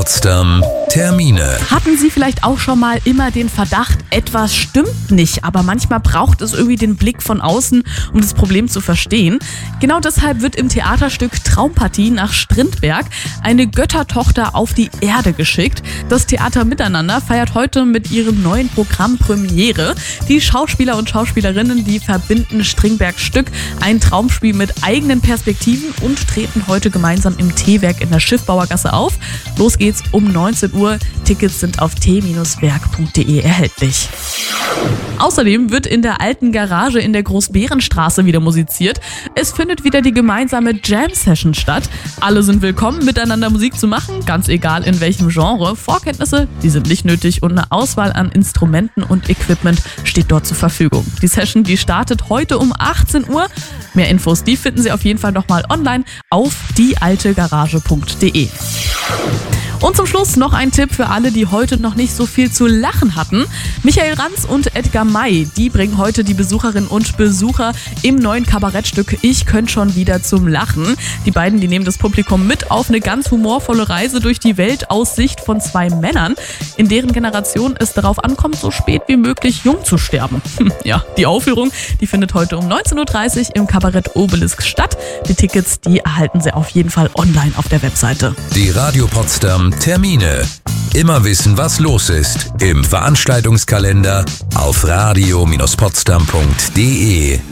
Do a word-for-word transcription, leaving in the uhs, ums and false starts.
Potsdam Termine. Hatten Sie vielleicht auch schon mal immer den Verdacht, etwas stimmt nicht, aber manchmal braucht es irgendwie den Blick von außen, um das Problem zu verstehen? Genau deshalb wird im Theaterstück Traumpartie nach Strindberg eine Göttertochter auf die Erde geschickt. Das Theater Miteinander feiert heute mit ihrem neuen Programm Premiere. Die Schauspieler und Schauspielerinnen, die verbinden Strindbergs Stück, ein Traumspiel mit eigenen Perspektiven, und treten heute gemeinsam im T-Werk in der Schiffbauergasse auf. Los geht's um neunzehn Uhr. Tickets sind auf t Bindestrich werk punkt de erhältlich. Außerdem wird in der alten Garage in der Großbärenstraße wieder musiziert. Es findet wieder die gemeinsame Jam-Session statt. Alle sind willkommen, miteinander Musik zu machen, ganz egal in welchem Genre. Vorkenntnisse, die sind nicht nötig, und eine Auswahl an Instrumenten und Equipment steht dort zur Verfügung. Die Session, die startet heute um achtzehn Uhr. Mehr Infos, die finden Sie auf jeden Fall nochmal online auf die alte garage punkt de. Und zum Schluss noch ein Tipp für alle, die heute noch nicht so viel zu lachen hatten. Michael Ranz und Edgar May, die bringen heute die Besucherinnen und Besucher im neuen Kabarettstück Ich könnt schon wieder zum Lachen. Die beiden, die nehmen das Publikum mit auf eine ganz humorvolle Reise durch die Welt aus Sicht von zwei Männern, in deren Generation es darauf ankommt, so spät wie möglich jung zu sterben. Ja, die Aufführung, die findet heute um neunzehn Uhr dreißig im Kabarett Obelisk statt. Die Tickets, die erhalten Sie auf jeden Fall online auf der Webseite. Die Radio Potsdam Termine. Immer wissen, was los ist. Im Veranstaltungskalender auf radio Bindestrich potsdam punkt de.